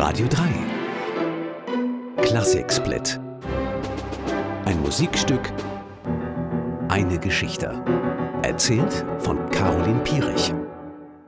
Radio 3 Klassiksplit. Ein Musikstück, eine Geschichte. Erzählt von Caroline Pierich.